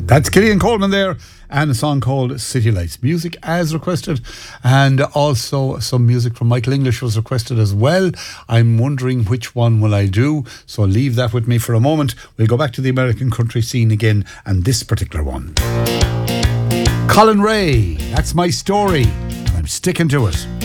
That's Killian Coleman there, and a song called City Lights. Music as requested, and also some music from Michael English was requested as well. I'm wondering which one will I do, so leave that with me for a moment. We'll go back to the American country scene again, and this particular one. Colin Ray, That's My Story, and I'm sticking to it.